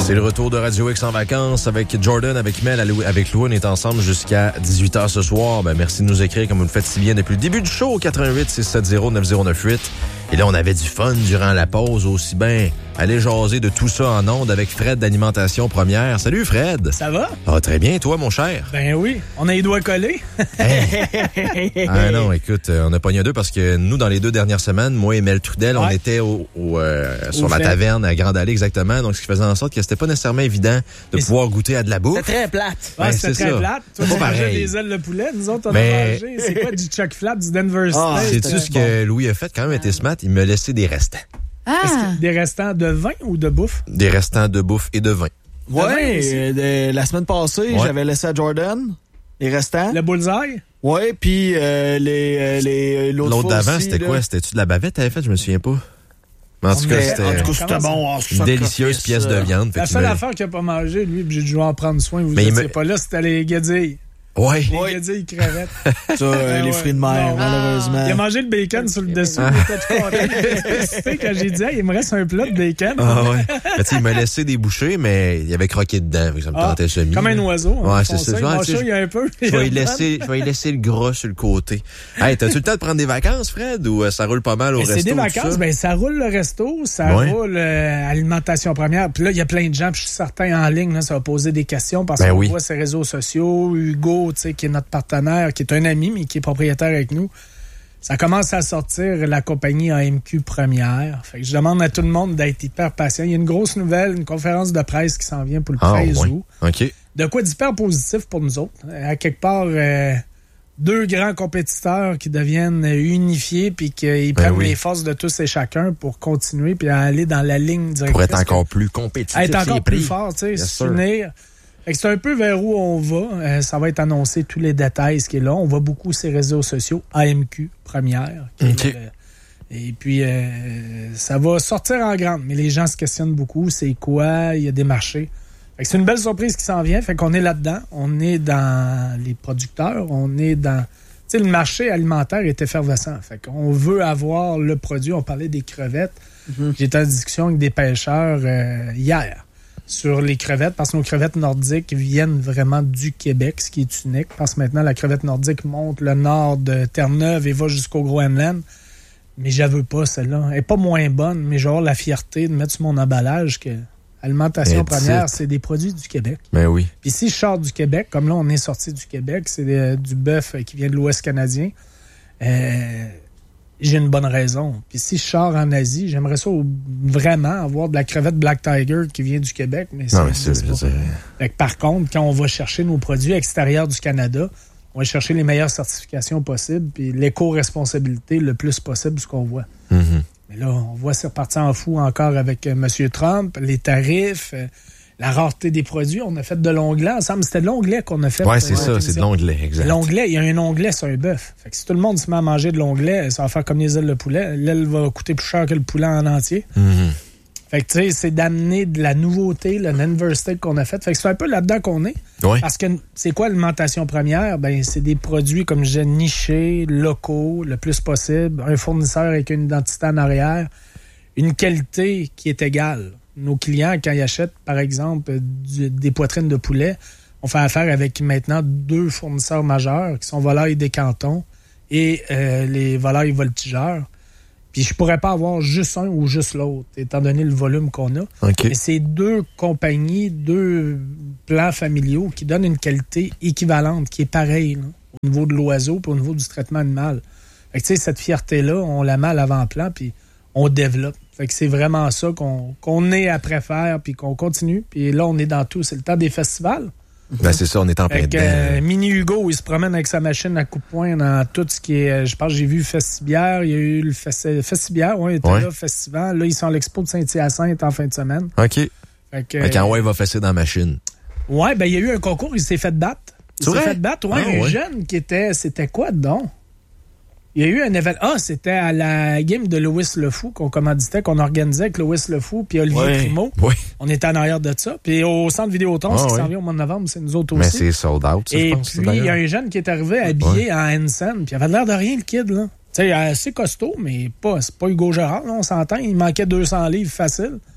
C'est le retour de Radio X en vacances avec Jordan, avec Mel, avec Lou. On est ensemble jusqu'à 18h ce soir. Ben, merci de nous écrire comme vous le faites si bien depuis le début du show, 88-670-9098. Et là, on avait du fun durant la pause, aussi bien aller jaser de tout ça en ondes avec Fred d'Alimentation Première. Salut Fred! Ça va? Ah, très bien, toi mon cher? Ben oui, on a les doigts collés. Ah non, écoute, on a pogné deux parce que nous, dans les 2 dernières semaines, moi et Mel Trudel, on était sur la taverne à Grande Allée exactement, donc ce qui faisait en sorte que c'était pas nécessairement évident de pouvoir goûter à de la bouffe. C'était très plate. Ouais, c'était très plate. Toi, tu mangeais des ailes de poulet, nous autres, on a mangé. C'est quoi, du chuck flap, du Denver steak? Sais-tu ce que Louis a fait? Quand même été smart, il me laissait des restants. Des restants de vin ou de bouffe? Des restants de bouffe et de vin. Ouais, la semaine passée, j'avais laissé à Jordan les restants. Le bullseye? Ouais, puis l'autre d'avant, aussi, c'était là. quoi? C'était-tu de la bavette que t'avais faite? Je me souviens pas. Mais en tout cas, c'était bon. Une délicieuse pièce de viande. La seule affaire qu'il n'a pas mangé, lui, puis j'ai dû en prendre soin. Vous n'étiez pas là, c'était les guédilles. Ouais. Les guédilles crevettes. Ça, les fruits de mer, malheureusement. Il a mangé le bacon sur le dessous. Il était tout content. Tu sais, quand j'ai dit, il me reste un plat de bacon. Ah ouais. Tu sais, il m'a laissé des bouchées, mais il avait croqué dedans. Ça me tentait semi. Comme un oiseau. Ouais, c'est ça. Mon chat, il y a un peu. Je vais y laisser le gras sur le côté. Hey, t'as-tu le temps de prendre des vacances, Fred, ou ça roule pas mal au resto? C'est des vacances, ça roule le resto, ça roule Alimentation Première. Puis là, il y a plein de gens, puis je suis certain en ligne, là, ça va poser des questions parce qu'on voit ses réseaux sociaux. Hugo, tu sais, qui est notre partenaire, qui est un ami, mais qui est propriétaire avec nous. Ça commence à sortir la compagnie AMQ Première. Fait que je demande à tout le monde d'être hyper patient. Il y a une grosse nouvelle, une conférence de presse qui s'en vient pour le 13 août. OK. De quoi d'hyper positif pour nous autres. À quelque part, 2 grands compétiteurs qui deviennent unifiés puis qu'ils prennent les forces de tous et chacun pour continuer puis aller dans la ligne directrice. Pour être encore plus compétitif. Être encore plus fort, tu sais, s'unir. C'est un peu vers où on va. Ça va être annoncé tous les détails, ce qui est là. On voit beaucoup ces réseaux sociaux, AMQ Première. Et puis, ça va sortir en grande. Mais les gens se questionnent beaucoup. C'est quoi? Il y a des marchés. C'est une belle surprise qui s'en vient. Fait qu'on est là-dedans. On est dans les producteurs. On est dans... Tu sais, le marché alimentaire est effervescent. Fait qu'on veut avoir le produit. On parlait des crevettes. J'étais en discussion avec des pêcheurs hier sur les crevettes, parce que nos crevettes nordiques viennent vraiment du Québec, ce qui est unique, parce que maintenant, la crevette nordique monte le nord de Terre-Neuve et va jusqu'au Groenland. Mais je la veux pas, celle-là. Elle n'est pas moins bonne, mais j'ai la fierté de mettre sur mon emballage que Alimentation Première, c'est des produits du Québec. Ben oui. Puis si je sors du Québec, comme là, on est sorti du Québec, c'est du bœuf qui vient de l'Ouest canadien, j'ai une bonne raison. Puis si je sors en Asie, j'aimerais ça vraiment avoir de la crevette Black Tiger qui vient du Québec. Mais par contre, quand on va chercher nos produits extérieurs du Canada, on va chercher les meilleures certifications possibles puis l'éco-responsabilité le plus possible, ce qu'on voit. Mais là, on voit c'est reparti en fou encore avec M. Trump, les tarifs, la rareté des produits. On a fait de l'onglet ensemble. C'était de l'onglet qu'on a fait. Oui, c'est ça, c'est de l'onglet, exact. L'onglet, il y a un onglet sur un bœuf. Fait que si tout le monde se met à manger de l'onglet, ça va faire comme les ailes de poulet. L'aile va coûter plus cher que le poulet en entier. Fait que tu sais, c'est d'amener de la nouveauté, le Denver steak qu'on a fait. Fait que c'est un peu là-dedans qu'on est. Oui. Parce que c'est quoi l'alimentation première? Ben, c'est des produits, comme je disais, nichés, locaux, le plus possible. Un fournisseur avec une identité en arrière. Une qualité qui est égale. Nos clients, quand ils achètent, par exemple, des poitrines de poulet, on fait affaire avec maintenant 2 fournisseurs majeurs qui sont Volailles des Cantons et les Volailles Voltigeurs. Puis je pourrais pas avoir juste un ou juste l'autre, étant donné le volume qu'on a. Mais c'est 2 compagnies, 2 plans familiaux qui donnent une qualité équivalente, qui est pareille, là, au niveau de l'oiseau et au niveau du traitement animal. Fait que, tu sais, cette fierté-là, on la met à l'avant-plan, puis on développe. Fait que c'est vraiment ça qu'on est après faire, puis qu'on continue. Puis là, on est dans tout. C'est le temps des festivals. Ben c'est ça, on est en plein dedans. Mini Hugo, il se promène avec sa machine à coup de poing dans tout ce qui est... Je pense que j'ai vu Festibière, il y a eu le Festibière, il était là, Festival. Là, ils sont à l'expo de Saint-Hyacinthe en fin de semaine. OK. Fait quand il va fesser dans la machine. Ouais, ben il y a eu un concours, il s'est fait battre. Il s'est fait battre, un jeune qui était... C'était quoi, donc? Il y a eu un événement. C'était à la game de Louis Le Fou qu'on commanditait, qu'on organisait avec Louis Le Fou puis Olivier Primo. On était en arrière de ça. Puis au centre Vidéotron, ce qui s'en vient au mois de novembre, c'est nous autres aussi. Mais c'est sold out, ça, je pense. Et puis, il y a un jeune qui est arrivé habillé en Hansen, puis il avait l'air de rien, le kid, là. Tu sais, assez costaud, mais c'est pas Hugo Gérard, là, on s'entend. Il manquait 200 livres facile.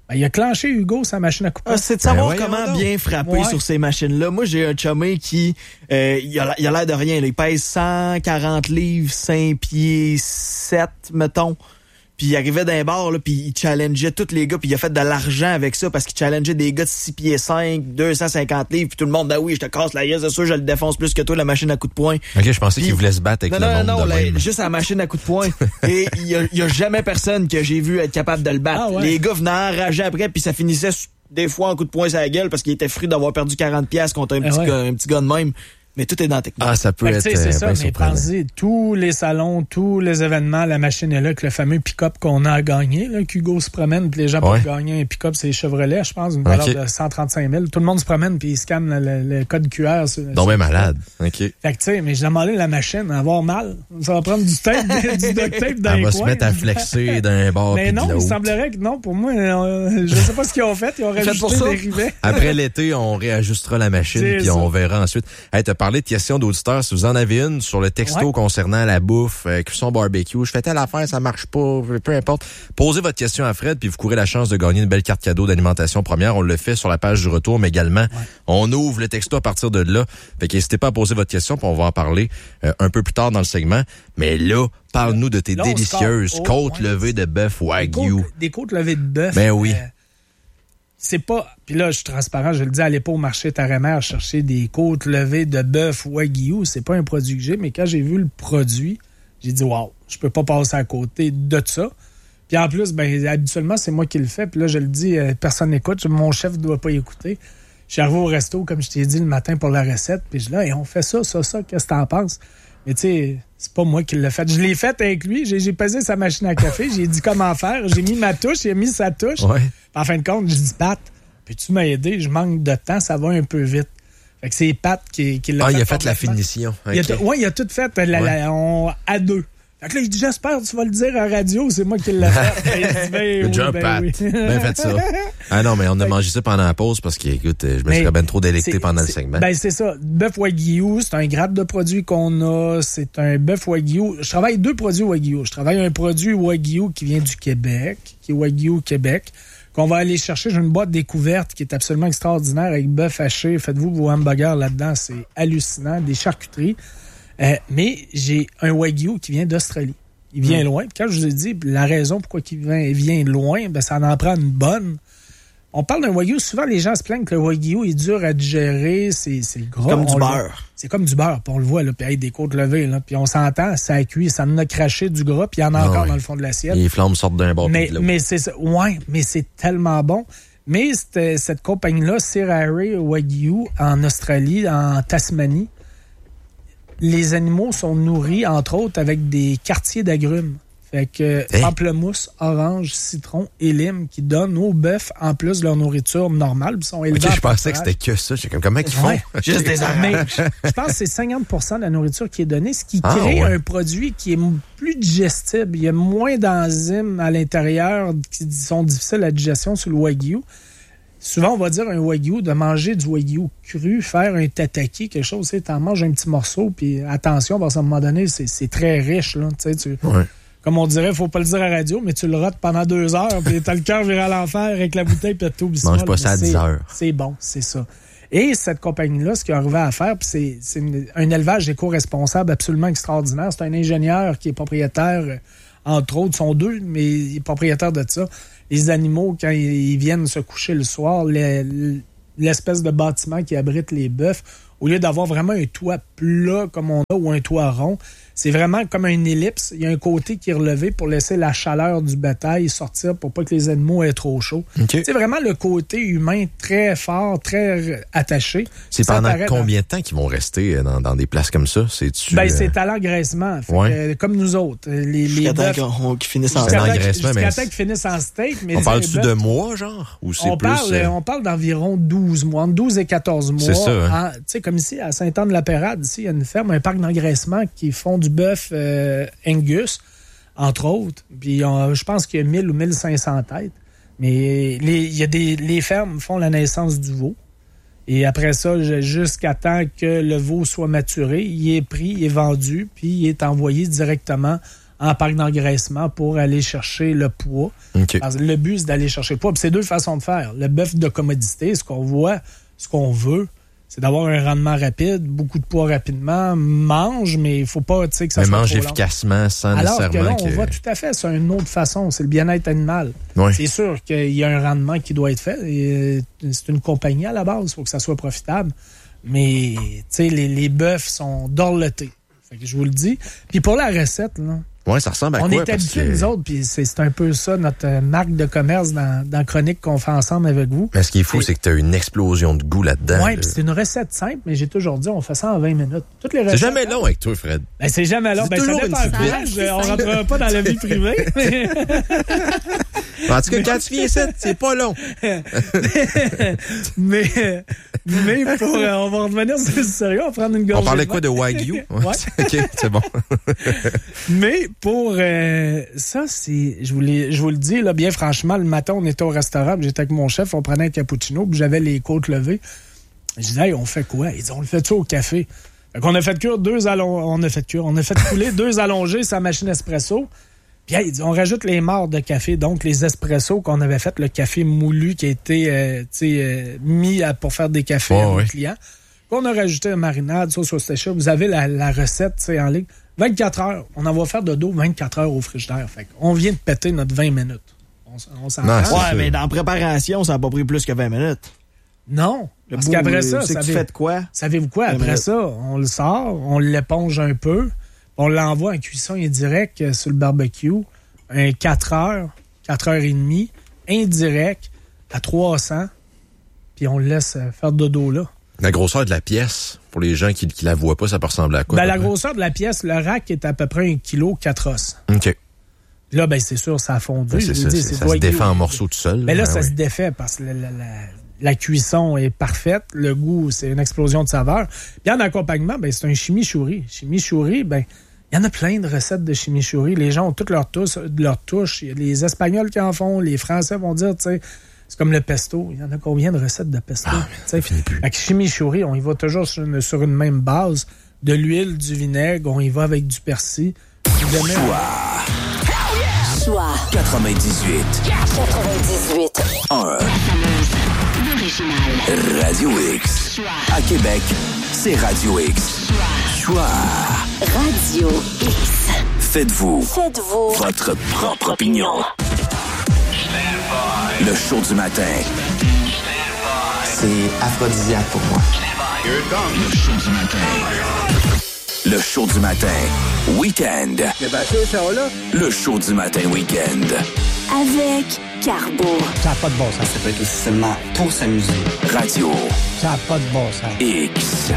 Ben, il a clenché Hugo sa machine à couper. C'est de savoir comment bien frapper sur ces machines-là. Moi, j'ai un chumé qui il a l'air de rien. Là. Il pèse 140 livres, 5 pieds 7, mettons. Puis il arrivait d'un bar, là, puis il challengeait tous les gars, puis il a fait de l'argent avec ça parce qu'il challengeait des gars de 6 pieds 5, 250 livres, puis tout le monde, ben oui, je te casse la gueule, c'est sûr, je le défonce plus que toi, la machine à coups de poing. OK, je pensais qu'il voulait se battre avec le monde. Non, juste la machine à coups de poing. Et il y a jamais personne que j'ai vu être capable de le battre. Ah ouais. Les gars venaient enrager après, puis ça finissait des fois en coup de poing sur la gueule parce qu'il était fruit d'avoir perdu 40$ contre un petit gars de même. Mais tout est dans la technique. Ah, ça peut être c'est ça, mais pensez, tous les salons, tous les événements, la machine est là, avec le fameux pick-up qu'on a à gagner, là, qu'Hugo se promène, puis les gens peuvent gagner un pick-up, c'est Chevrolet, je pense, une valeur de 135 000. Tout le monde se promène, puis il scanne le code QR. Donc, bien malade. OK. Fait que, tu sais, mais j'ai demandé la machine à avoir mal. Ça va prendre du tape, du duct tape dans les coins. Elle va se mettre à flexer d'un bord. Mais non, il semblerait que non, pour moi, je sais pas ce qu'ils ont fait. Ils ont rajouté des rivets. Après l'été, on réajustera la machine, puis on verra ensuite. Hey, t'as parlé de questions d'auditeurs. Si vous en avez une sur le texto concernant la bouffe, cuisson barbecue, je fais telle affaire, ça marche pas, peu importe. Posez votre question à Fred, puis vous courez la chance de gagner une belle carte cadeau d'alimentation première. On le fait sur la page du retour, mais également, on ouvre le texto à partir de là. Fait qu'hésitez pas à poser votre question, puis on va en parler un peu plus tard dans le segment. Mais là, parle-nous de tes délicieuses côtes levées de bœuf Wagyu. Des côtes levées de bœuf. Ben oui. C'est pas... Puis là, je suis transparent, je le dis, allez pas au marché Terre-et-Mer chercher des côtes levées de bœuf Wagyu. C'est pas un produit que j'ai, mais quand j'ai vu le produit, j'ai dit, wow, je peux pas passer à côté de ça. Puis en plus, ben habituellement, c'est moi qui le fais. Puis là, je le dis, personne n'écoute. Mon chef ne doit pas y écouter. Je suis arrivé au resto, comme je t'ai dit, le matin pour la recette. Puis je dis, là, on fait ça, qu'est-ce que t'en penses? Mais tu sais, c'est pas moi qui l'ai fait. Je l'ai fait avec lui. J'ai pesé sa machine à café. J'ai dit comment faire. J'ai mis ma touche. Il a mis sa touche. Ouais. En fin de compte, je dis, Pat, peux-tu m'aider? Je manque de temps. Ça va un peu vite. Fait que c'est Pat qui l'a fait. Il a fait la finition. Okay. Il a tout fait à deux. Fait que là, il dit, j'espère que tu vas le dire à la radio, c'est moi qui l'ai fait. Good job, Pat. Bien fait ça. Ah non, mais on a mangé ça pendant la pause parce que, écoute, je me serais bien trop délecté pendant le segment. Ben, c'est ça. Bœuf Wagyu, c'est un grade de produits qu'on a. C'est un bœuf Wagyu. Je travaille 2 produits Wagyu. Je travaille un produit Wagyu qui vient du Québec, qui est Wagyu Québec, qu'on va aller chercher. J'ai une boîte découverte qui est absolument extraordinaire avec bœuf haché. Faites-vous vos hamburgers là-dedans. C'est hallucinant. Des charcuteries. Mais j'ai un Wagyu qui vient d'Australie. Il vient loin. Puis quand je vous ai dit la raison pourquoi il vient loin, ben ça en prend une bonne. On parle d'un Wagyu. Souvent, les gens se plaignent que le Wagyu est dur à digérer. C'est gras. Comme du beurre. C'est comme du beurre. Puis on le voit, là. Puis avec des côtes levées, là. Puis on s'entend, ça cuit. Ça en a craché du gras. Puis il y en a encore dans le fond de l'assiette. Les flammes sortent d'un bord. Mais c'est ça. Ouais, mais c'est tellement bon. Mais cette compagnie-là, Sirari Wagyu, en Australie, en Tasmanie, les animaux sont nourris, entre autres, avec des quartiers d'agrumes. Fait que pamplemousse, orange, citron et lime qui donnent au bœuf, en plus de leur nourriture normale. Ils sont élevés. Je pensais que c'était que ça. J'ai comme, comment ils font? Juste des araches. Je pense que c'est 50% de la nourriture qui est donnée, ce qui crée un produit qui est plus digestible. Il y a moins d'enzymes à l'intérieur qui sont difficiles à digestion sur le Wagyu. Souvent, on va dire un Wagyu, de manger du Wagyu cru, faire un tataki, quelque chose, tu sais, t'en manges un petit morceau, puis attention, parce qu'à un moment donné, c'est très riche, là, tu sais, comme on dirait, faut pas le dire à la radio, mais tu le rotes pendant 2 heures, puis t'as le cœur viré à l'enfer avec la bouteille, puis tout. Mange pas ça à 10 heures. C'est bon, c'est ça. Et cette compagnie-là, ce qu'ils ont arrivé à faire, puis c'est un élevage éco-responsable absolument extraordinaire. C'est un ingénieur qui est propriétaire, entre autres, sont 2, mais il est propriétaire de ça. Les animaux, quand ils viennent se coucher le soir, l'espèce de bâtiment qui abrite les bœufs, au lieu d'avoir vraiment un toit plat comme on a ou un toit rond, c'est vraiment comme une ellipse. Il y a un côté qui est relevé pour laisser la chaleur du bétail sortir pour pas que les animaux aient trop chaud. Okay. C'est vraiment le côté humain très fort, très attaché. C'est pendant combien de temps qu'ils vont rester dans des places comme ça? C'est-tu, c'est à l'engraissement. Comme nous autres. Les bœufs qui finissent en steak. Jusqu'à temps qu'ils finissent en steak. Mais on parle-tu de mois, genre? Ou c'est on parle d'environ 12 mois, entre 12 et 14 mois. C'est ça. Tu sais, comme ici, à Saint-Anne-de-la-Pérade, ici, il y a une ferme, un parc d'engraissement qui font du bœuf Angus, entre autres. Puis je pense qu'il y a 1000 ou 1500 têtes. Mais les fermes font la naissance du veau. Et après ça, jusqu'à temps que le veau soit maturé, il est pris, il est vendu, puis il est envoyé directement en parc d'engraissement pour aller chercher le poids. Okay. Parce que le but, c'est d'aller chercher le poids. Puis c'est deux façons de faire. Le bœuf de commodité, ce qu'on voit, ce qu'on veut, c'est d'avoir un rendement rapide, beaucoup de poids rapidement, mange, mais il faut pas que ça soit trop long. Mange efficacement sans Alors nécessairement... que là, on voit tout à fait, c'est une autre façon, c'est le bien-être animal. Oui. C'est sûr qu'il y a un rendement qui doit être fait. Et c'est une compagnie à la base, il faut que ça soit profitable. Mais les bœufs sont dorlotés. Fait que je vous le dis. Puis pour la recette, là, oui, ça ressemble à on quoi? On est habitués, nous autres, puis c'est un peu ça, notre marque de commerce dans Chronique qu'on fait ensemble avec vous. Mais ce qui est fou, c'est que tu as une explosion de goût là-dedans. Oui, puis c'est une recette simple, mais j'ai toujours dit, on fait ça en 20 minutes. Toutes les recettes, c'est jamais long avec toi, Fred. Ben, c'est jamais long. Ben, ça dépend un peu. On rentrera pas dans la vie privée. En tout cas, quand tu viens ici, c'est pas long. mais pour, on va revenir sur le sérieux, on va prendre une gorgée. On parlait quoi de Wagyu? Ouais. OK, c'est bon. Mais pour ça, je vous le dis, là, bien franchement, le matin, on était au restaurant, j'étais avec mon chef, on prenait un cappuccino, puis j'avais les côtes levées. Je disais, hey, on fait quoi? Ils disent, on le fait ça au café. Fait qu'on a fait couler 2 allongés sur la machine espresso. Puis hey, on rajoute les marcs de café, donc les espressos qu'on avait fait, le café moulu qui a été mis pour faire des cafés à nos clients. Qu'on a rajouté une marinade, sauce au stécha. Vous avez la recette en ligne. 24 heures. On en va faire de dos 24 heures au frigidaire. Fait qu'on vient de péter notre 20 minutes. On s'en rend. Ouais, mais dans la préparation, ça n'a pas pris plus que 20 minutes. Non. Parce qu'après ça, tu fais de quoi? Savez-vous quoi? Après ça, on le sort, on l'éponge un peu, on l'envoie en cuisson indirect sur le barbecue, un 4 heures, 4 heures et demie, indirect, à 300, puis on le laisse faire dodo là. La grosseur de la pièce, pour les gens qui la voient pas, ça peut ressembler à quoi? Ben, la grosseur de la pièce, le rack est à peu près 1 kg 4 os. OK. Là, ben c'est sûr, ça a fondu. Ben, ça se défait en morceaux tout seul. Mais là, ça se défait parce que la cuisson est parfaite. Le goût, c'est une explosion de saveur. Puis en accompagnement, ben c'est un chimichurri. Chimichurri, ben il y en a plein de recettes de chimichurri. Les gens ont toutes leurs touches. Il y a les Espagnols qui en font. Les Français vont dire, tu sais, c'est comme le pesto. Il y en a combien de recettes de pesto? Ça finit plus. Avec chimichurri, on y va toujours sur une même base. De l'huile, du vinaigre, on y va avec du persil. Choix 98 1 Radio X. À Québec, c'est Radio X. Choix Radio X. Faites-vous votre propre opinion. Le show du matin. C'est aphrodisiaque pour moi. Le show du matin. Le show du matin. Week-end. Le show du matin week-end. Avec Carbo. Ça n'a pas de bon sens. Ça peut être aussi seulement pour s'amuser. Radio. Ça n'a pas de bon sens. X.